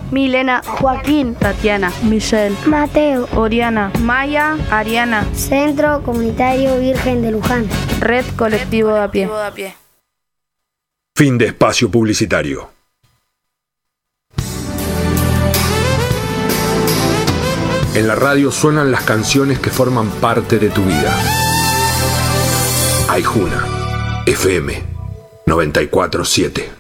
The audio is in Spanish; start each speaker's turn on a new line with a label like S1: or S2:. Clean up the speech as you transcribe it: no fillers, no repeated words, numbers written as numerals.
S1: Milena, Joaquín,
S2: Tatiana, Michelle,
S1: Mateo,
S2: Oriana, Maya, Ariana.
S1: Centro Comunitario Virgen de Luján.
S2: Red Colectivo de a pie.
S3: Fin de espacio publicitario. En la radio suenan las canciones que forman parte de tu vida. Aijuna, FM 94.7.